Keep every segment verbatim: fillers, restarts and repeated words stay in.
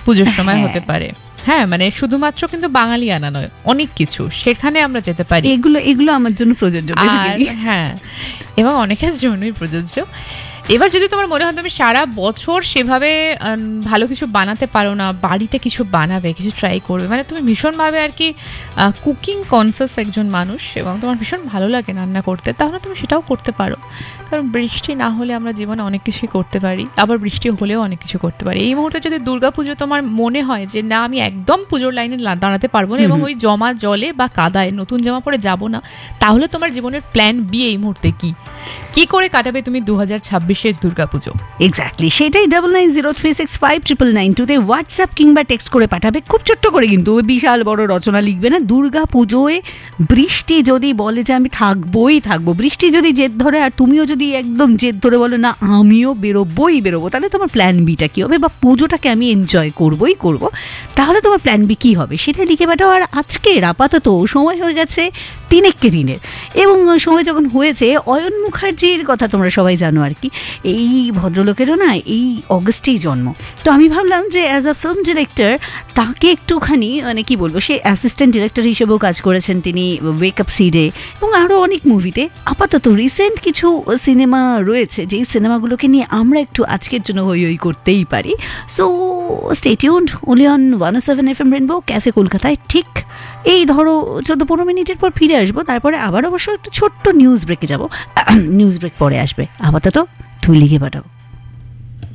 পুজোর সময় হতে পারে। হ্যাঁ, মানে শুধুমাত্র কিন্তু বাঙালি আনা নয়, অনেক কিছু সেখানে আমরা যেতে পারি। এগুলো এগুলো আমার জন্য প্রযোজ্য বেসিক্যালি। হ্যাঁ, এবং অনেকের জন্যই প্রযোজ্য। এবার যদি তোমার মনে হয় তুমি সারা বছর সেভাবে ভালো কিছু বানাতে পারো না, বাড়িতে কিছু বানাবে, কিছু ট্রাই করবে, মানে তুমি ভীষণভাবে আর কি কুকিং কনসাস একজন মানুষ এবং তোমার ভীষণ ভালো লাগে রান্না করতে, তাহলে তুমি সেটাও করতে পারো। কারণ বৃষ্টি না হলে আমরা জীবনে অনেক কিছুই করতে পারি, আবার বৃষ্টি হলেও অনেক কিছু করতে পারি। এই মুহূর্তে যদি দুর্গাপুজো তোমার মনে হয় যে না আমি একদম পুজোর লাইনে দাঁড়াতে পারবো না এবং ওই জমা জলে বা কাদায় নতুন জামা পরে যাবো না, তাহলে তোমার জীবনের প্ল্যান বি এই মুহূর্তে কি কি করে কাটাবে তুমি দু হাজার ছাব্বিশের দুর্গাপুজো? এক্স্যাক্টলি সেটাই double nine zero three six five triple nine টুতে হোয়াটসঅ্যাপ কিংবা টেক্সট করে পাঠাবে, খুব ছোট্ট করে, কিন্তু বিশাল বড় রচনা লিখবে না। দুর্গা পুজোয় বৃষ্টি যদি বলে যে আমি থাকবোই থাকবো, বৃষ্টি যদি জেদ ধরে আর তুমিও যদি একদম জেদ ধরে বলো না আমিও বেরোবোই বেরোবো, তাহলে তোমার প্ল্যান বিটা কী হবে? বা পুজোটাকে আমি এনজয় করবোই করবো, তাহলে তোমার প্ল্যান বি কী হবে সেটা লিখে পাঠাও। আর আজকের আপাতত সময় হয়ে গেছে তিনেককে দিনের, এবং সময় যখন হয়েছে অয়ন মুখার্জির কথা তোমরা সবাই জানো আর কি, এই ভদ্রলোকেরও না এই অগস্টেই জন্ম। তো আমি ভাবলাম যে অ্যাজ আ ফিল্ম ডিরেক্টর তাকে একটুখানি মানে কি বলবো, সে অ্যাসিস্ট্যান্ট ডিরেক্টর হিসেবেও কাজ করেছেন তিনি ওয়েক আপ সিডে এবং আরও অনেক মুভিতে। আপাতত রিসেন্ট কিছু সিনেমা রয়েছে যেই সিনেমাগুলোকে নিয়ে আমরা একটু আজকের জন্য হই হই করতেই পারি। So stay tuned only on one O seven F M rainbow cafe কলকাতায়। ঠিক এই ধরো চোদ্দো পনেরো মিনিটের পর ফিরে আসবো, তারপরে আবার অবশ্য একটা ছোট্ট নিউজ ব্রেকে যাবো। নিউজ ব্রেক পরে আসবে। আপাতত তুই লিখে পাঠাও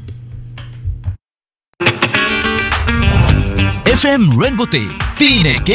এফ এম রেনবোতে তিন একে